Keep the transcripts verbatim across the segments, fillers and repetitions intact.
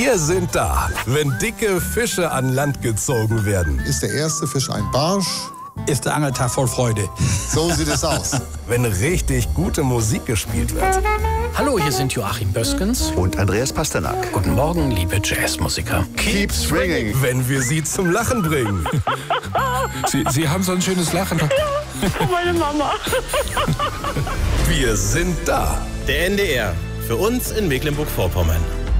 Wir sind da, wenn dicke Fische an Land gezogen werden. Ist der erste Fisch ein Barsch? Ist der Angeltag voll Freude. So sieht es aus. Wenn richtig gute Musik gespielt wird. Hallo, hier sind Joachim Böskens und Andreas Pasternak. Guten Morgen, liebe Jazzmusiker. Keep swinging. Wenn wir sie zum Lachen bringen. Sie, sie haben so ein schönes Lachen. Ja, meine Mama. Wir sind da. Der N D R. Für uns in Mecklenburg-Vorpommern.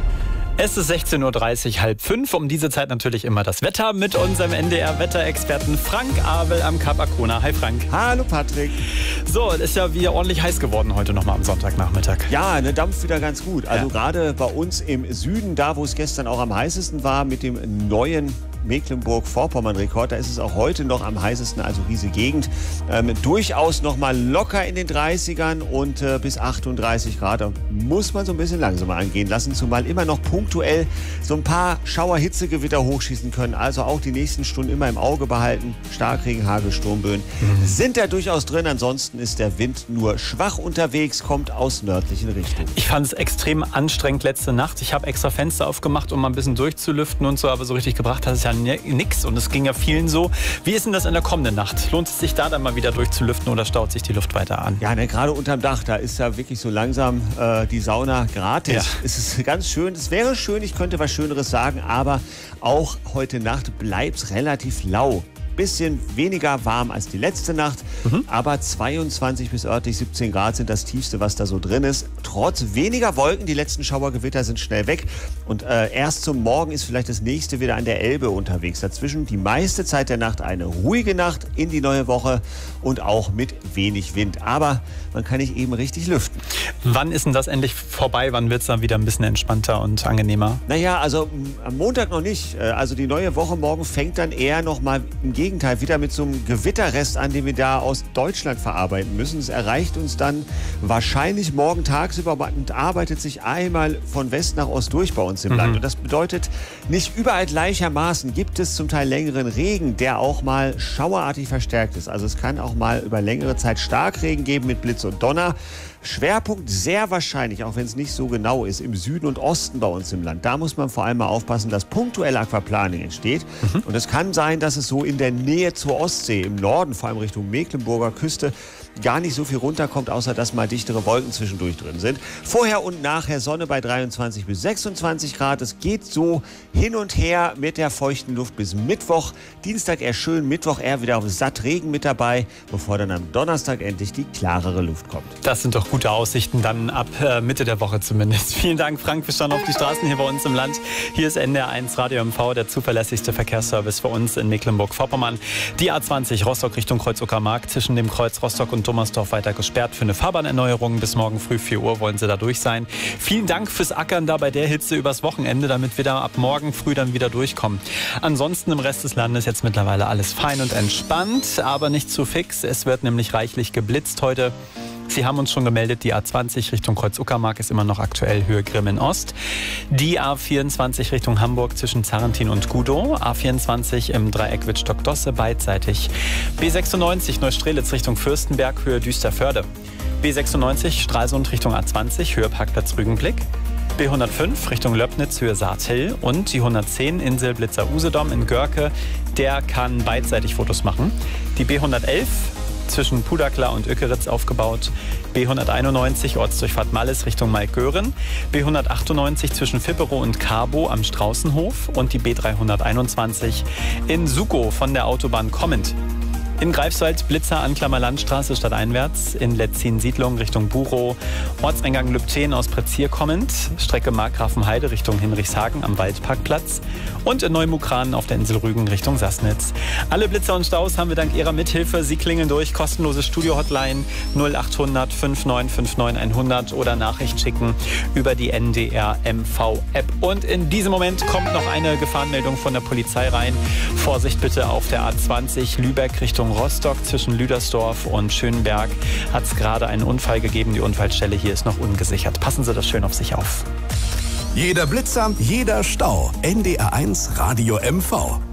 Es ist sechzehn Uhr dreißig, halb fünf. Um diese Zeit natürlich immer das Wetter mit unserem N D R-Wetterexperten Frank Abel am Kap Arkona. Hi Frank. Hallo Patrick. So, es ist ja wieder ordentlich heiß geworden heute nochmal am Sonntagnachmittag. Ja, ne, dampft wieder ganz gut. Also Ja. gerade bei uns im Süden, da wo es gestern auch am heißesten war, mit dem neuen Mecklenburg-Vorpommern-Rekord, da ist es auch heute noch am heißesten, also diese Gegend. Ähm, durchaus noch mal locker in den dreißigern und äh, bis achtunddreißig Grad. Da muss man so ein bisschen langsamer angehen lassen, zumal immer noch punktuell so ein paar Schauer-Hitzegewitter hochschießen können. Also auch die nächsten Stunden immer im Auge behalten. Starkregen, Hagel, Sturmböen mhm. sind da durchaus drin. Ansonsten ist der Wind nur schwach unterwegs, kommt aus nördlichen Richtungen. Ich fand es extrem anstrengend letzte Nacht. Ich habe extra Fenster aufgemacht, um mal ein bisschen durchzulüften und so, aber so richtig gebracht hat es ja nix und es ging ja vielen so. Wie ist denn das in der kommenden Nacht? Lohnt es sich da dann mal wieder durchzulüften oder staut sich die Luft weiter an? Ja, ne, gerade unterm Dach, da ist ja wirklich so langsam äh, die Sauna gratis. Ja. Es ist ganz schön. Es wäre schön, ich könnte was Schöneres sagen, aber auch heute Nacht bleibt es relativ lau. Bisschen weniger warm als die letzte Nacht, mhm. aber zweiundzwanzig bis örtlich siebzehn Grad sind das Tiefste, was da so drin ist. Trotz weniger Wolken, die letzten Schauergewitter sind schnell weg und äh, erst zum Morgen ist vielleicht das nächste wieder an der Elbe unterwegs. Dazwischen die meiste Zeit der Nacht eine ruhige Nacht in die neue Woche und auch mit wenig Wind. Aber man kann nicht eben richtig lüften. Wann ist denn das endlich vorbei? Wann wird es dann wieder ein bisschen entspannter und angenehmer? Naja, also am Montag noch nicht. Also die neue Woche morgen fängt dann eher noch mal im Gegenteil wieder mit so einem Gewitterrest an, den wir da aus Deutschland verarbeiten müssen. Es erreicht uns dann wahrscheinlich morgen tagsüber und arbeitet sich einmal von West nach Ost durch bei uns im mhm. Land. Und das bedeutet, nicht überall gleichermaßen gibt es zum Teil längeren Regen, der auch mal schauerartig verstärkt ist. Also es kann auch mal über längere Zeit Starkregen geben mit Blitz und Donner. Schwerpunkt sehr wahrscheinlich, auch wenn es nicht so genau ist, im Süden und Osten bei uns im Land. Da muss man vor allem mal aufpassen, dass punktuell Aquaplaning entsteht. Mhm. Und es kann sein, dass es so in der Nähe zur Ostsee, im Norden, vor allem Richtung Mecklenburger Küste, gar nicht so viel runterkommt, außer dass mal dichtere Wolken zwischendurch drin sind. Vorher und nachher Sonne bei dreiundzwanzig bis sechsundzwanzig Grad. Es geht so hin und her mit der feuchten Luft bis Mittwoch. Dienstag eher schön, Mittwoch eher wieder auf satt Regen mit dabei, bevor dann am Donnerstag endlich die klarere Luft kommt. Das sind doch gute Aussichten dann ab äh, Mitte der Woche zumindest. Vielen Dank, Frank. Wir schauen auf die Straßen hier bei uns im Land. Hier ist N D R eins Radio M V, der zuverlässigste Verkehrsservice für uns in Mecklenburg-Vorpommern. Die A zwanzig Rostock Richtung Kreuz-Uckermark zwischen dem Kreuz Rostock und Dummersdorf weiter gesperrt für eine Fahrbahnerneuerung. Bis morgen früh vier Uhr wollen sie da durch sein. Vielen Dank fürs Ackern da bei der Hitze übers Wochenende, damit wir da ab morgen früh dann wieder durchkommen. Ansonsten im Rest des Landes jetzt mittlerweile alles fein und entspannt, aber nicht zu fix. Es wird nämlich reichlich geblitzt heute. Sie haben uns schon gemeldet, die A zwanzig Richtung Kreuz-Uckermark ist immer noch aktuell Höhe Grimmen Ost. Die A vierundzwanzig Richtung Hamburg zwischen Zarrentin und Gudow. A vierundzwanzig im Dreieck Wittstock-Dosse beidseitig. B sechsundneunzig Neustrelitz Richtung Fürstenberg, Höhe Düsterförde. B sechsundneunzig Stralsund Richtung A zwanzig, Höhe Parkplatz Rügenblick. B hundertfünf Richtung Löbnitz, Höhe Saathill. Und die hundertzehn Insel Blitzer-Usedom in Görke, der kann beidseitig Fotos machen. Die B hundertelf zwischen Pudaklar und Ökeritz aufgebaut. B hunderteinundneunzig Ortsdurchfahrt Malles Richtung Maikgören. B hundertachtundneunzig zwischen Fipperow und Carbo am Straußenhof. Und die B dreihunderteinundzwanzig in Sukow von der Autobahn kommend. In Greifswald Blitzer Anklammer Landstraße stadteinwärts, in Letzin-Siedlung Richtung Burow, Ortseingang Lübten aus Prezier kommend, Strecke Markgrafenheide Richtung Hinrichshagen am Waldparkplatz und in Neumukran auf der Insel Rügen Richtung Sassnitz. Alle Blitzer und Staus haben wir dank Ihrer Mithilfe. Sie klingeln durch, kostenlose Studio-Hotline null achthundert neunundfünfzig neunundfünfzig hundert oder Nachricht schicken über die N D R M V-App. Und in diesem Moment kommt noch eine Gefahrenmeldung von der Polizei rein. Vorsicht bitte auf der A zwanzig Lübeck Richtung Rostock zwischen Lüdersdorf und Schönberg hat es gerade einen Unfall gegeben. Die Unfallstelle hier ist noch ungesichert. Passen Sie das schön auf sich auf. Jeder Blitzer, jeder Stau. N D R eins Radio M V.